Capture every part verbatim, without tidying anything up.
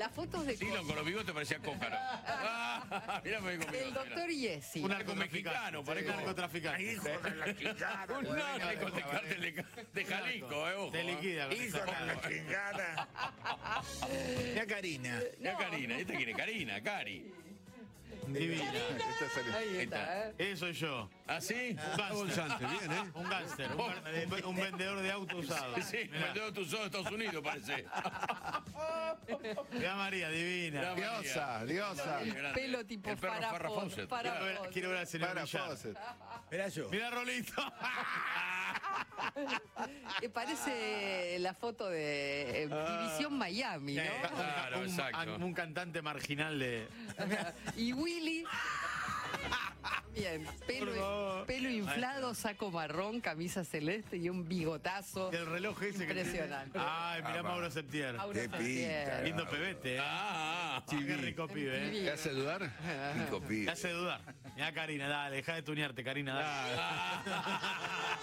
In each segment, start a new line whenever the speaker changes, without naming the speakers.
Las fotos de...
Sí, lo con los bigotes parecía Cócaro. Ah, mirá, me digo,
El doctor Yesi.
Un narco mexicano, parece un narcotraficante.
Hijo de la chingada.
Un narco de cártel de, de Jalisco, eh, ojo.
Te liquida.
Hijo de la chingada. Mira Karina.
Mira Karina, ¿esta quién es? Karina, Cari.
Divina.
Ahí está, ¿eh?
Eso soy yo.
¿Ah, sí?
Un gángster, bien, ¿eh? Un gángster, un, un, un vendedor de autos usados.
Sí, me mandó a tus ojos de Estados Unidos, parece.
Mira María, divina.
Mira,
Diosa, diosa.
El pelo tipo
El perro
Farrah
Farrah
Fawcett.
Fawcett.
Farrah
Quiero ver,
Fawcett.
quiero ver al señor
Para
Villar.
Fawcett.
Mira yo.
Mira Rolito.
Que parece la foto de eh, División Miami, ¿no?
Claro,
un,
exacto.
un cantante marginal de...
Y Willy. Bien,
Por
pelo,
favor.
pelo inflado, saco marrón, camisa celeste y un bigotazo.
El reloj ese que
Impresionante.
tiene. Ay, mirá
Ah,
Mauro Septier.
Mauro
Qué
Septier.
pinta.
Lindo pebete, ¿eh?
Ah,
Qué rico pibe, ¿eh?
Divino.
¿Te hace dudar? Pico
Te
pibe.
hace dudar. Mirá Karina, dale, deja de tunearte, Karina, dale.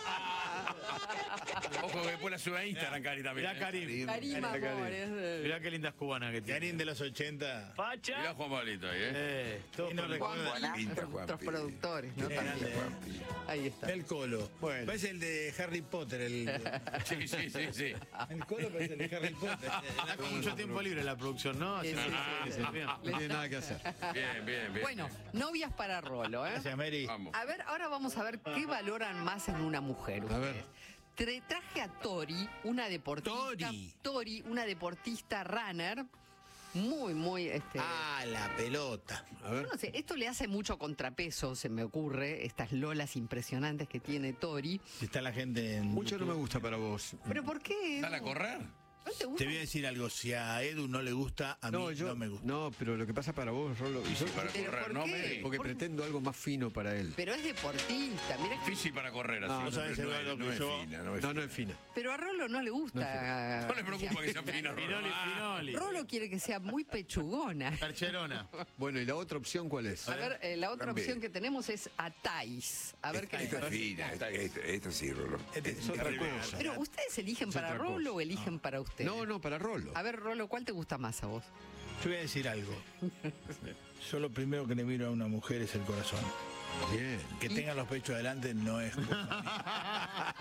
ojo que después la sube a Instagram, Cari, también.
Mirá
eh.
Karim.
Karim, amor, es de-
Mirá qué lindas cubanas que tiene.
Karin de los ochenta.
Mirá Juan Pablito ahí, ¿eh?
Eh, todo
Y no
por-
recuerda
Juan
Pinta,
Nuestros
Juanpi.
productores, ¿no?
Qué
También.
grande,
Juanpi.
Ahí está.
El Colo.
Bueno.
Parece el de Harry Potter. El,
Sí, sí, sí, sí.
el Colo parece el de Harry Potter.
Está con mucho tiempo libre la producción, ¿no?
Sí, sí,
Haciendo-
sí,
sí,
sí.
bien.
No tiene nada que hacer.
Bien, bien, bien.
Bueno, novias para Rolo, ¿eh?
Gracias, Mary.
Vamos.
A ver, ahora vamos a ver qué valoran más en una mujer.
A ver.
ustedes. Tra- Traje a Tori, una deportista.
Tori.
Tori, una deportista runner. Muy, muy. Este,
Ah, la pelota.
A ver.
yo no sé, esto le hace mucho contrapeso, se me ocurre, estas lolas impresionantes que tiene Tori.
Si está la gente en.
Mucho no me gusta para vos.
¿Pero por qué?
¿Dale a correr?
¿No te gusta?
Te voy a decir algo. Si a Edu no le gusta, a mí
No, yo.
no me gusta.
No, pero lo que pasa para vos, Rolo.
Difícil
yo-
para
¿Pero
correr,
por
¿no,
qué?
Mary?
porque
¿Por qué?
pretendo algo más fino para él.
Pero es deportista, mira que-
Difícil para correr así.
No,
no sabes,
no,
Eduardo,
es-
que
no es
yo-
fina, no es
No, no
fina.
es fina.
pero a Rolo no le gusta.
No le preocupa que sea fina, Rolo.
Pinoli,
Ah,
Pinoli.
Rolo quiere que sea muy pechugona.
Percherona.
Bueno, ¿y la otra opción cuál es?
A ver, eh, la otra
También.
opción que tenemos es a Thais. A ver qué le
Esta es
parece.
fina, esta, esta, esta sí, Rolo.
Este
Es otra cosa.
Pero ustedes eligen
Es
para
otra
Rolo
cosa.
o eligen para usted.
No, no, para Rolo.
A ver, Rolo, ¿cuál te gusta más a vos?
Yo voy a decir algo. Yo lo primero que le miro a una mujer es el corazón.
Bien.
Que tenga los pechos adelante no es cosa mía.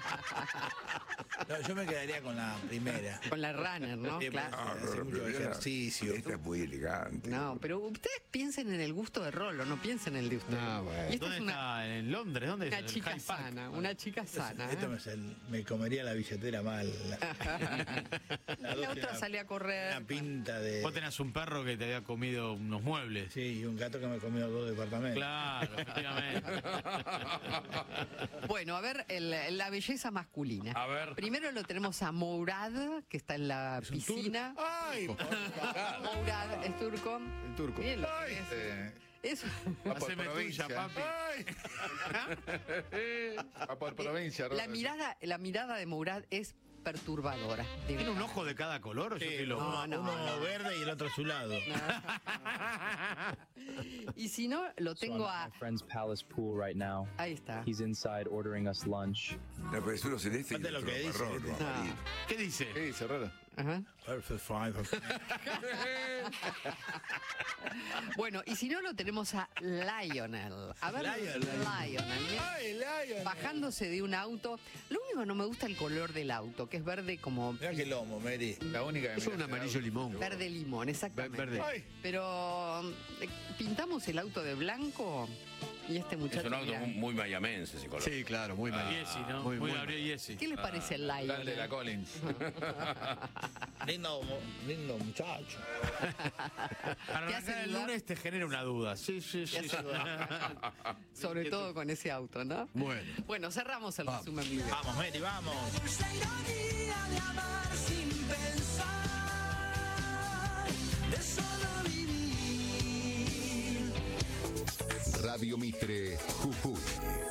No, yo me quedaría con la primera.
Con la runner, ¿no?
Sí,
Claro.
porque hace mucho ejercicio.
Esta es muy elegante.
No, pero ustedes piensen en el gusto de Rolo, no piensen en el de usted.
No, bueno.
Y esta
¿Dónde
es una,
está? ¿En Londres? ¿Dónde es?
una
¿En el
chica
Hyde Park?
sana, una chica sana.
Esto
¿eh?
me, sal- me comería la billetera mal. La,
La otra sale a correr.
Una pinta de.
Vos tenías un perro que te había comido unos muebles.
Sí, y un gato que me comió dos departamentos.
Claro, efectivamente.
Bueno, a ver, el- la belleza masculina.
A ver.
Primero lo tenemos a Mourad, que está en la
¿Es un turco?
piscina.
¡Ay! por favor.
Mourad es turco.
El turco.
Miren lo que
Ay.
es.
Eh,
Eso.
va por
Haceme
provincia.
tuya, papi.
Va por provincia,
La
Rolo.
mirada, la mirada de Mourad es perturbadora. de
¿Tiene un
verdad.
ojo de cada color o yo
Sí,
estoy loco?
uno,
No, no,
uno
no.
verde y el otro a su lado.
Y si no, lo
So I'm
tengo
at
a.
my friend's palace pool right now.
Ahí está.
He's inside ordering us lunch.
No, pero es uno celeste y
Fíjate
el
lo
otro
que dice.
marrón,
No.
amarillo.
¿Qué dice?
¿Qué dice, Rolo?
Ajá.
Perfect fine.
Bueno, y si no, lo tenemos a Lionel. A ver,
Lionel.
Lionel. mira.
¡Ay, Lion!
Bajándose de un auto. Lo único que no me gusta es el color del auto, que es verde como.
Mira qué lomo, Mary.
La única que es un amarillo limón.
Verde limón, exactamente.
Verde.
Ay.
Pero eh, pintamos el auto de blanco y este
Es
muchacho.
un auto
mirá.
muy, muy mayamense ese color.
Sí, claro, muy mal.
Yesi, ¿no?
Muy,
Muy,
muy
Gabriel Yesi.
¿Qué le parece el Lionel?
Collins.
Lindo, lindo muchacho.
Para
¿Te hace
arrancar el
dudar?
lunes te genera una duda. Sí, sí, sí.
hace Sobre todo con ese auto, ¿no?
Bueno.
Bueno, cerramos el
Vamos.
resumen video.
Vamos, Mary, vamos.
La ironía de amar sin pensar, de solo vivir.
Radio Mitre, Jujuy.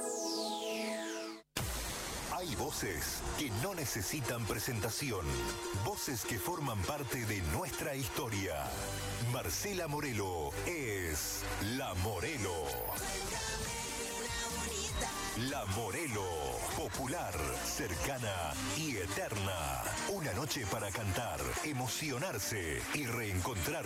Hay voces que no necesitan presentación. Voces que forman parte de nuestra historia. Marcela Morelo es La Morelo. La Morelo, popular, cercana y eterna. Una noche para cantar, emocionarse y reencontrar.